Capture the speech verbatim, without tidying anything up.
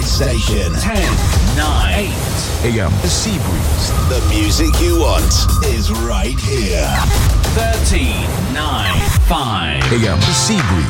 right station. ten, nine, eight a.m. The Sea Breeze. The music you want is right here. thirteen, nine, five a.m. The Sea Breeze.